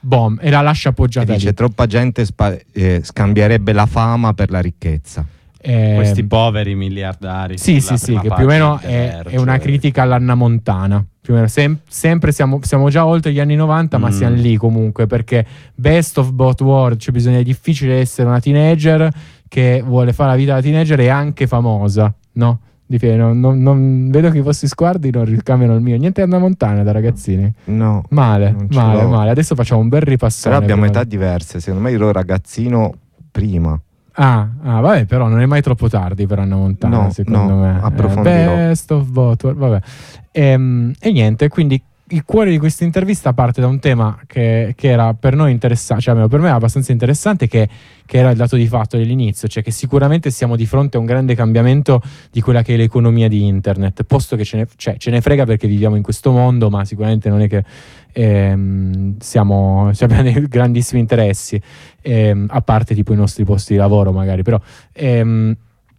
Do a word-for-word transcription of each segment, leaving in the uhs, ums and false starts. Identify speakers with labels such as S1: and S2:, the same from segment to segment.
S1: bom, e la lascia appoggiata
S2: e dice
S1: lì.
S2: troppa gente spa- eh, scambierebbe la fama per la ricchezza.
S1: Eh,
S3: Questi poveri miliardari.
S1: Sì, sì, sì, che più o meno è, è una critica all'Anna Montana. Più o meno, sem- sempre siamo, siamo già oltre gli anni novanta, ma
S3: Mm.
S1: siamo lì comunque, perché best of both world, cioè bisogna, è difficile essere una teenager che vuole fare la vita da teenager e anche famosa, no? Di fine, non, non- non- vedo che i vostri sguardi non ricambiano il mio. Niente Anna Montana da ragazzini.
S2: No,
S1: Male,
S2: non ce
S1: male,
S2: l'ho.
S1: male. Adesso facciamo un bel ripassone.
S2: Però abbiamo
S1: prima
S2: età
S1: di-
S2: diverse. Secondo me ero ragazzino prima.
S1: Ah, ah, vabbè, però non è mai troppo tardi per Anna Montana,
S2: No,
S1: secondo
S2: no,
S1: me.
S2: approfondirò.
S1: Eh, best of both world, vabbè. Ehm, E, niente, quindi il cuore di questa intervista parte da un tema che, che era per noi interessante, cioè almeno per me era abbastanza interessante, che, che era il dato di fatto dell'inizio, cioè che sicuramente siamo di fronte a un grande cambiamento di quella che è l'economia di internet, posto che ce ne, cioè, ce ne frega perché viviamo in questo mondo, ma sicuramente non è che ehm, siamo, cioè, abbiamo dei grandissimi interessi, ehm, a parte tipo i nostri posti di lavoro magari, però ehm,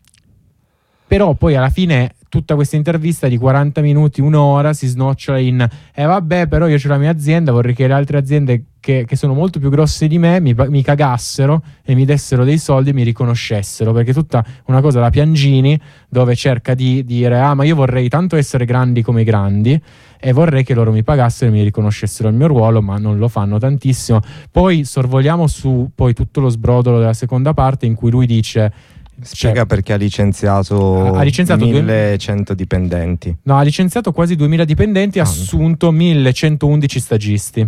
S1: però poi alla fine tutta questa intervista di quaranta minuti, un'ora si snocciola in eh vabbè, però io c'ho la mia azienda, vorrei che le altre aziende che, che sono molto più grosse di me mi, pa- mi cagassero e mi dessero dei soldi e mi riconoscessero, perché tutta una cosa la Piangini, dove cerca di dire ah ma io vorrei tanto essere grandi come i grandi e vorrei che loro mi pagassero e mi riconoscessero il mio ruolo, ma non lo fanno tantissimo. Poi sorvoliamo su poi tutto lo sbrodolo della seconda parte in cui lui dice
S2: Spiega
S1: cioè,
S2: perché ha licenziato,
S1: ha licenziato due-
S2: millecento dipendenti.
S1: no, ha licenziato quasi duemila dipendenti e ha
S2: Ah.
S1: assunto millecentoundici stagisti.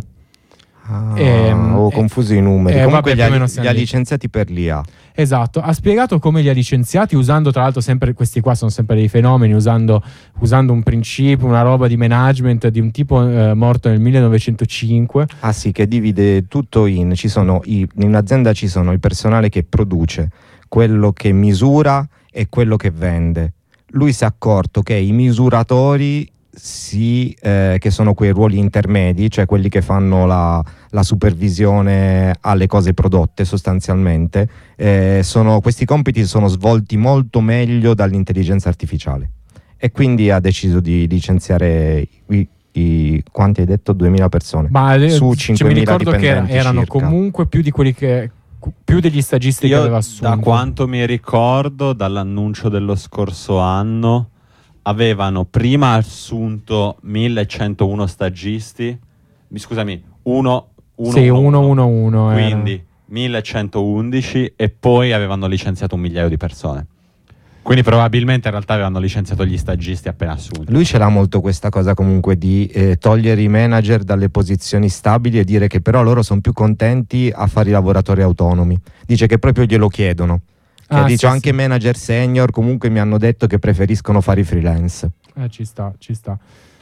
S2: Ah,
S1: Ehm,
S2: ho
S1: eh,
S2: confuso i numeri.
S1: eh,
S2: Comunque
S1: vabbè,
S2: li,
S1: più o
S2: ha,
S1: meno
S2: li
S1: siamo
S2: ha
S1: lì.
S2: licenziati per l'I A.
S1: Esatto, ha spiegato come li ha licenziati usando tra l'altro sempre, questi qua sono sempre dei fenomeni, usando, usando un principio, una roba di management di un tipo eh, morto nel millenovecentocinque.
S2: Ah sì, che divide tutto in, ci sono i, in un'azienda ci sono il personale che produce, quello che misura e quello che vende. Lui si è accorto che i misuratori si, eh, che sono quei ruoli intermedi, cioè quelli che fanno la, la supervisione alle cose prodotte sostanzialmente, eh, sono, questi compiti sono svolti molto meglio dall'intelligenza artificiale e quindi ha deciso di licenziare i, i quanti hai detto? duemila persone
S1: Ma le-
S2: su
S1: cioè, mi
S2: cinquemila
S1: ricordo che
S2: dipendenti
S1: erano
S2: circa.
S1: comunque più di quelli che più degli stagisti che
S3: Io,
S1: aveva assunto.
S3: da quanto mi ricordo, dall'annuncio dello scorso anno, avevano prima assunto millecentouno stagisti. Mi scusami, uno, uno,
S1: Sì,
S3: uno,
S1: uno, uno, uno, era.
S3: quindi millecentoundici e poi avevano licenziato un migliaio di persone. Quindi probabilmente in realtà avevano licenziato gli stagisti appena assunti.
S2: Lui ce l'ha molto questa cosa comunque di eh, togliere i manager dalle posizioni stabili e dire che però loro sono più contenti a fare i lavoratori autonomi. Dice che proprio glielo chiedono. Che
S1: Ah,
S2: dice
S1: sì,
S2: anche
S1: sì.
S2: manager senior comunque mi hanno detto che preferiscono fare i freelance.
S1: Eh, ci sta, ci sta.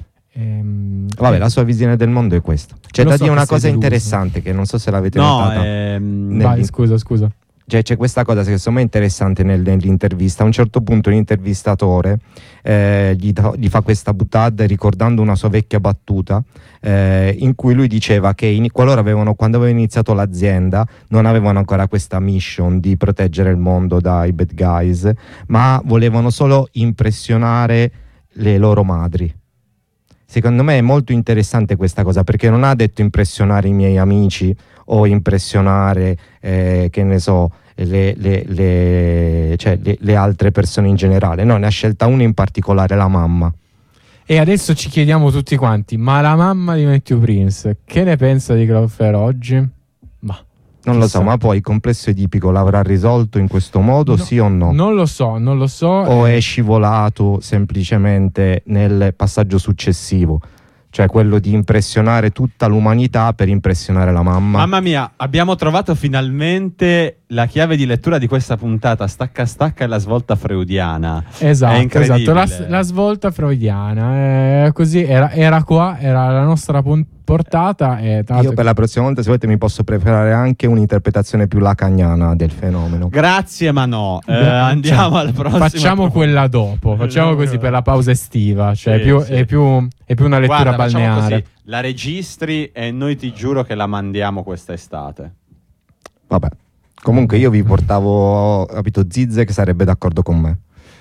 S1: Ehm,
S2: Vabbè,
S1: eh,
S2: la sua visione del mondo è questa. C'è
S1: Lo
S2: da
S1: so
S2: dire
S1: che
S2: una
S1: sei
S2: cosa
S1: deluso.
S2: interessante che non so se l'avete
S3: No,
S2: notata.
S3: ehm,
S1: vai,
S2: nel-
S1: scusa, scusa.
S2: Cioè, c'è questa cosa che secondo me è interessante nel- nell'intervista. A un certo punto l'intervistatore eh, gli, da- gli fa questa buttata ricordando una sua vecchia battuta eh, in cui lui diceva che in- qualora avevano, quando avevano iniziato l'azienda non avevano ancora questa mission di proteggere il mondo dai bad guys, ma volevano solo impressionare le loro madri. Secondo me è molto interessante questa cosa perché non ha detto impressionare i miei amici o impressionare, eh, che ne so, le, le, le, cioè, le, le altre persone in generale. No, ne ha scelta una in particolare, la mamma.
S1: E adesso ci chiediamo tutti quanti, ma la mamma di Matthew Prince, che ne pensa di Cloudflare oggi? Ma
S2: Non lo
S1: chissà.
S2: so, ma poi il complesso edipico l'avrà risolto in questo modo,
S1: No,
S2: sì o no?
S1: Non lo so, non lo so.
S2: O
S1: eh,
S2: è scivolato semplicemente nel passaggio successivo? Cioè quello di impressionare tutta l'umanità per impressionare la mamma.
S3: Mamma mia, abbiamo trovato finalmente la chiave di lettura di questa puntata. Stacca stacca e la svolta freudiana. È
S1: Esatto,
S3: incredibile.
S1: esatto. La, la svolta freudiana. eh, così era, era qua, era la nostra pun- portata. E tra
S2: Io
S1: l'altro-
S2: per la prossima volta, se volete, mi posso preparare anche un'interpretazione più lacaniana del fenomeno.
S3: Grazie, ma no. Eh,
S1: Cioè,
S3: andiamo al prossimo.
S1: Facciamo quella dopo, facciamo
S3: No,
S1: così
S3: no.
S1: per la pausa estiva. Cioè,
S3: Sì,
S1: più-
S3: sì.
S1: È, più, è più una lettura
S3: Guarda, facciamo
S1: balneare.
S3: così, la registri e noi ti giuro che la mandiamo quest'estate.
S2: Vabbè. Comunque io vi portavo, capito, Zizek sarebbe d'accordo con me.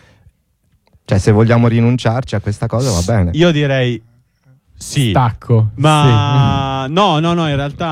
S2: Cioè se vogliamo rinunciarci a questa cosa va bene.
S3: Io direi sì.
S1: Stacco.
S3: Ma no, no, no, in realtà